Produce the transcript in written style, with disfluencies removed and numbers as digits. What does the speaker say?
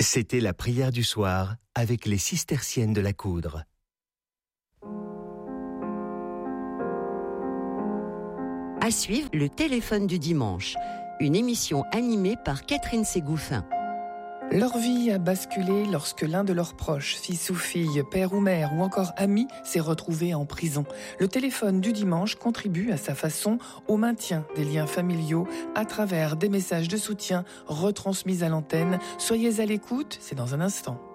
C'était la prière du soir avec les cisterciennes de la Coudre. À suivre, le téléphone du dimanche, une émission animée par Catherine Ségouffin. Leur vie a basculé lorsque l'un de leurs proches, fils ou fille, père ou mère ou encore ami, s'est retrouvé en prison. Le téléphone du dimanche contribue à sa façon au maintien des liens familiaux à travers des messages de soutien retransmis à l'antenne. Soyez à l'écoute, c'est dans un instant.